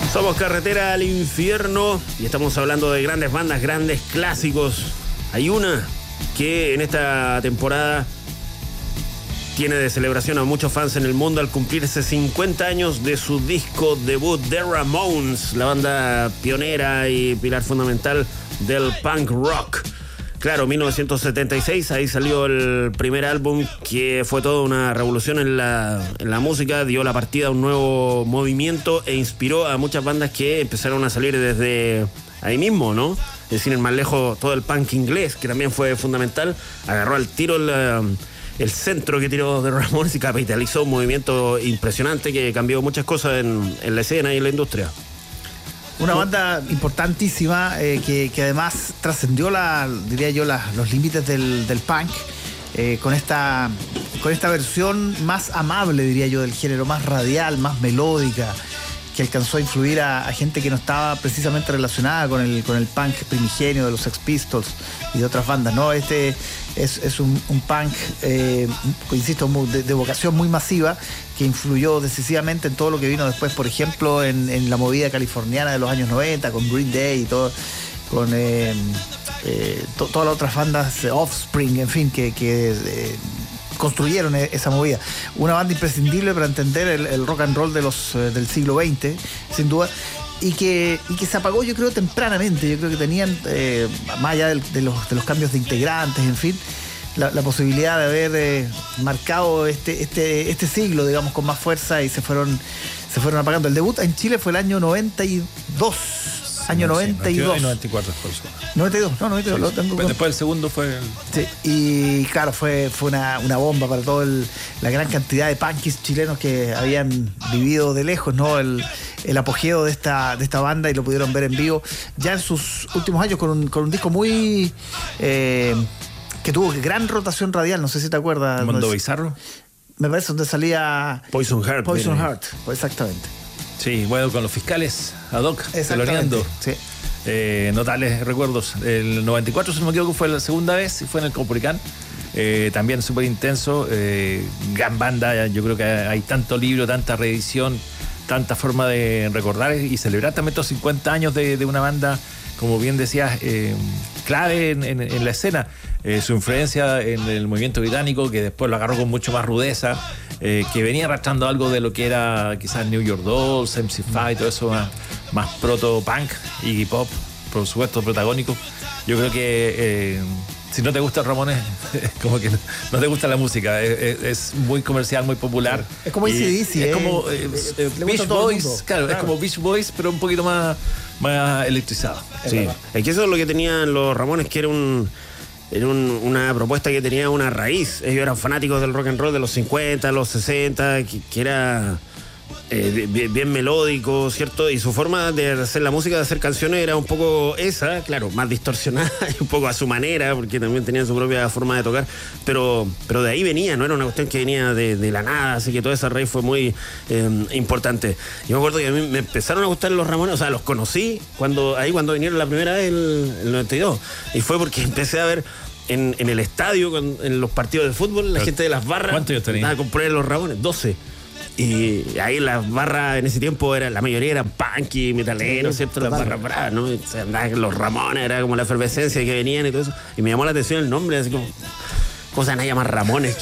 Somos Carretera al Infierno y estamos hablando de grandes bandas, grandes clásicos. Hay una que en esta temporada tiene de celebración a muchos fans en el mundo al cumplirse 50 años de su disco debut, The Ramones, la banda pionera y pilar fundamental del punk rock. Claro, 1976, ahí salió el primer álbum que fue toda una revolución en la música, dio la partida a un nuevo movimiento e inspiró a muchas bandas que empezaron a salir desde ahí mismo, ¿no? Es decir, en más lejos, todo el punk inglés, que también fue fundamental, agarró al tiro el centro que tiró de Ramones y capitalizó un movimiento impresionante que cambió muchas cosas en la escena y en la industria. Una banda importantísima que además trascendió los límites del punk con esta versión más amable, diría yo, del género, más radial, más melódica, que alcanzó a influir a gente que no estaba precisamente relacionada con el punk primigenio de los Sex Pistols y de otras bandas, ¿no? Este es un punk, insisto, de vocación muy masiva, que influyó decisivamente en todo lo que vino después, por ejemplo, en la movida californiana de los años 90, con Green Day y todo, con todas las otras bandas, Offspring, en fin, que construyeron esa movida. Una banda imprescindible para entender el rock and roll del siglo XX, sin duda, y que se apagó, yo creo, tempranamente. Yo creo que tenían, más allá de los cambios de integrantes, en fin, la posibilidad de haber marcado este siglo, digamos, con más fuerza, y se fueron apagando. El debut en Chile fue el año 92. Año 92. Y 94 fue eso. 92, no, 92. Sí, lo tengo pues después el segundo fue... Sí, y claro, fue una bomba para toda la gran cantidad de punkis chilenos que habían vivido de lejos, ¿no? El apogeo de esta banda, y lo pudieron ver en vivo ya en sus últimos años con un disco muy... que tuvo gran rotación radial, no sé si te acuerdas. Mundo Bizarro. Me parece donde salía... Poison Heart. Pues exactamente. Sí, bueno, con los fiscales ad hoc, teloneando. Sí. Notables recuerdos. El 94, si no me equivoco, fue la segunda vez y fue en el Caupolicán. También súper intenso. Gran banda. Yo creo que hay tanto libro, tanta reedición, tanta forma de recordar y celebrar también estos 50 años de una banda, como bien decías, clave en la escena. Su influencia en el movimiento británico, que después lo agarró con mucho más rudeza, que venía arrastrando algo de lo que era quizás New York Dolls, MC5, todo eso más proto-punk, Iggy Pop, por supuesto, protagónico. Yo creo que si no te gusta Ramones, como que no te gusta la música. Es muy comercial, muy popular. Es como AC/DC, es como Beach Boys, claro, es como Beach Boys, pero un poquito más electrizado. Sí, es que eso es lo que tenían los Ramones, que era una propuesta que tenía una raíz. Ellos eran fanáticos del rock and roll de los 50, los 60, que era bien melódico, ¿cierto? Y su forma de hacer la música, de hacer canciones, era un poco esa, claro, más distorsionada y un poco a su manera, porque también tenían su propia forma de tocar, pero de ahí venía, no era una cuestión que venía de la nada, así que toda esa raíz fue muy importante. Yo me acuerdo que a mí me empezaron a gustar los Ramones, o sea, los conocí cuando vinieron la primera vez, el 92, y fue porque empecé a ver en el estadio, en los partidos de fútbol, la gente de las barras. ¿Cuántos años tenías? A comprar los Ramones, 12. Y ahí las barras en ese tiempo, la mayoría eran punky, metaleros, ¿cierto? Las barras bravas, ¿no? O sea, los Ramones, era como la efervescencia que venían y todo eso. Y me llamó la atención el nombre, así como, ¿cómo se van a llamar Ramones?